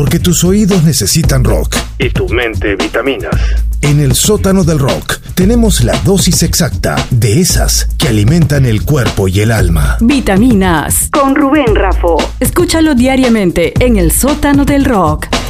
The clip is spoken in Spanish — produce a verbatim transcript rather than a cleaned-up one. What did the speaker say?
Porque tus oídos necesitan rock. Y tu mente vitaminas. En el sótano del rock tenemos la dosis exacta de esas que alimentan el cuerpo y el alma. Vitaminas con Rubén Rafo. Escúchalo diariamente en el sótano del rock.